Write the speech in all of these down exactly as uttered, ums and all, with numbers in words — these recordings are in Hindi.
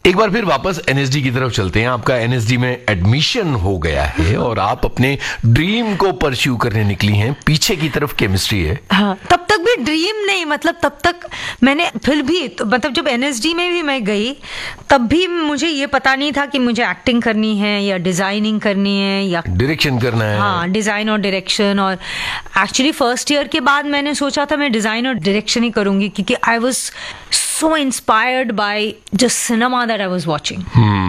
एक बार फिर वापस एनएसडी की तरफ चलते हैं। आपका एनएसडी में एडमिशन हो गया है और आप अपने ड्रीम को परस्यू करने निकली हैं। पीछे की तरफ केमिस्ट्री है। हाँ, तब तक भी ड्रीम नहीं, मतलब तब तक मैंने फिर भी तो, मतलब जब एनएसडी में भी मैं गई तब भी मुझे ये पता नहीं था कि मुझे एक्टिंग करनी है या डिजाइनिंग करनी है या डायरेक्शन करना है। हाँ, डिजाइन और डायरेक्शन। और एक्चुअली फर्स्ट ईयर के बाद मैंने सोचा था मैं डिजाइन और डायरेक्शन ही करूंगी, क्योंकि I was so inspired by just cinema that I was watching.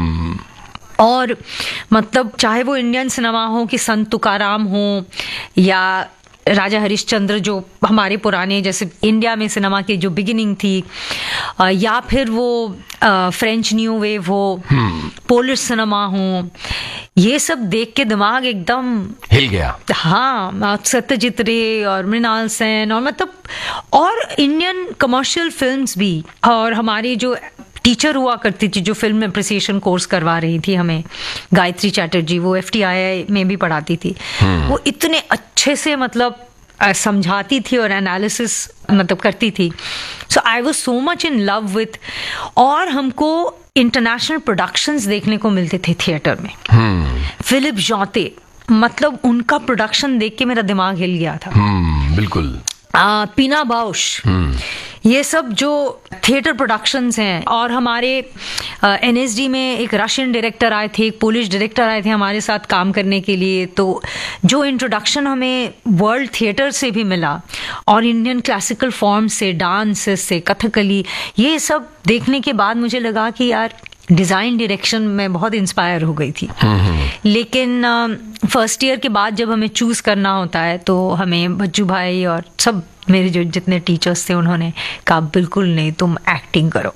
और मतलब चाहे वो इंडियन सिनेमा हो कि संत तुकाराम हो या राजा हरिश्चंद्र, जो हमारे पुराने जैसे इंडिया में सिनेमा की जो बिगिनिंग थी, या फिर वो फ्रेंच न्यू वेव हो, पोलिश सिनेमा हो, ये सब देख के दिमाग एकदम हिल गया। हाँ, सत्यजीत रे और मृणाल सेन और मतलब और इंडियन कमर्शियल फिल्म्स भी। और हमारी जो टीचर हुआ करती थी जो फिल्म एप्रिसिएशन कोर्स करवा रही थी हमें, गायत्री चैटर्जी, वो एफ टी आई आई में भी पढ़ाती थी। वो इतने अच्छे से मतलब समझाती थी और एनालिसिस मतलब करती थी। सो I was so much in love with. और हमको इंटरनेशनल प्रोडक्शंस देखने को मिलते थे थिएटर में। फिलिप जॉते, मतलब उनका प्रोडक्शन देख के मेरा दिमाग हिल गया था। बिल्कुल। आ, पीना बाउश, ये सब जो थिएटर प्रोडक्शंस हैं। और हमारे एनएसडी में एक रशियन डायरेक्टर आए थे, एक पोलिश डायरेक्टर आए थे हमारे साथ काम करने के लिए। तो जो इंट्रोडक्शन हमें वर्ल्ड थिएटर से भी मिला और इंडियन क्लासिकल फॉर्म से, डांस से, कथकली, ये सब देखने के बाद मुझे लगा कि यार डिज़ाइन डायरेक्शन में बहुत इंस्पायर हो गई थी। लेकिन फर्स्ट ईयर के बाद जब हमें चूज करना होता है तो हमें बच्चू भाई और सब मेरे जो जितने टीचर्स थे उन्होंने कहा बिल्कुल नहीं, तुम एक्टिंग करो।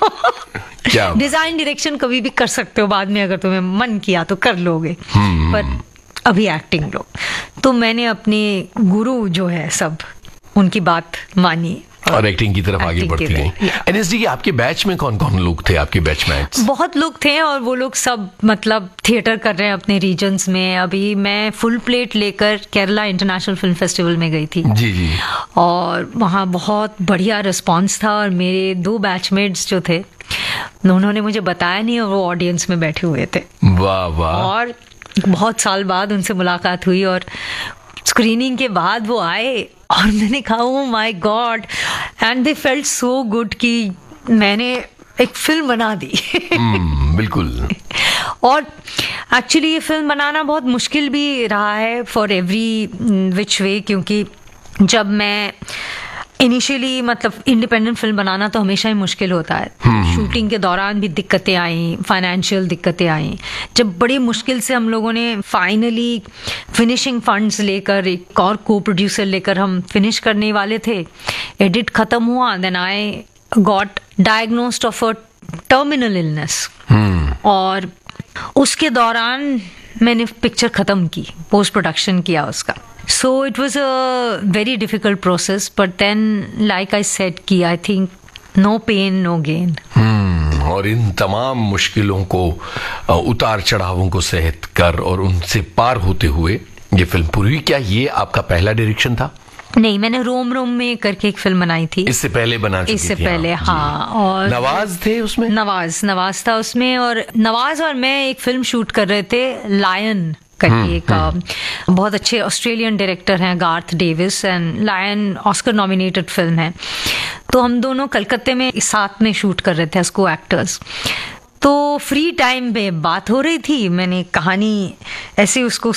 डिज़ाइन डायरेक्शन कभी भी कर सकते हो बाद में, अगर तुम्हें मन किया तो कर लोगे, पर अभी एक्टिंग लो। तो मैंने अपने गुरु जो है सब उनकी बात मानी और एक्टिंग की तरफ आगे बढ़ती गई। एनएसडी के आपके बैच में कौन कौन लोग थे? आपके बैचमेट्स बहुत लोग थे और वो लोग सब मतलब थिएटर कर रहे हैं अपने रीजन्स में। अभी मैं फुल प्लेट लेकर केरला इंटरनेशनल फिल्म फेस्टिवल में गई थी। जी जी। और वहाँ बहुत बढ़िया रिस्पॉन्स था। और मेरे दो बैचमेट्स जो थे उन्होंने मुझे बताया नहीं और वो ऑडियंस में बैठे हुए थे। वाह वाह। और बहुत साल बाद उनसे मुलाकात हुई और स्क्रीनिंग के बाद वो आए और मैंने कहा oh my God, and they felt so good कि मैंने एक फिल्म बना दी। hmm, बिल्कुल। और एक्चुअली ये फिल्म बनाना बहुत मुश्किल भी रहा है फॉर एवरी विच वे, क्योंकि जब मैं इनिशियली मतलब इंडिपेंडेंट फिल्म बनाना तो हमेशा ही मुश्किल होता है। hmm. शूटिंग के दौरान भी दिक्कतें आई, फाइनेंशियल दिक्कतें आई। जब बड़ी मुश्किल से हम लोगों ने फाइनली फिनिशिंग फंड्स लेकर एक और को प्रोड्यूसर लेकर हम फिनिश करने वाले थे, एडिट खत्म हुआ, then I got diagnosed of a terminal illness. और उसके दौरान मैंने पिक्चर खत्म की, पोस्ट प्रोडक्शन किया उसका। So it was a very difficult process, but then like I said कि I think no pain no gain. hmm, और इन तमाम मुश्किलों को, उतार चढ़ावों को सहत कर और उनसे पार होते हुए ये फिल्म पूरी। क्या ये आपका पहला डायरेक्शन था? नहीं, मैंने रोम रोम में करके एक फिल्म बनाई थी। इससे पहले बना चुकी इससे थी पहले हाँ, हाँ। और नवाज थे उसमें? नवाज नवाज था उसमें। और नवाज और मैं एक फिल्म शूट कर रहे थे, लायन करके। एक बहुत अच्छे ऑस्ट्रेलियन डायरेक्टर हैं Garth Davis, and lion Oscar nominated film है। तो हम दोनों कलकत्ते में साथ में शूट कर रहे थे एज को एक्टर्स। तो फ्री टाइम पे बात हो रही थी, मैंने कहानी ऐसे उसको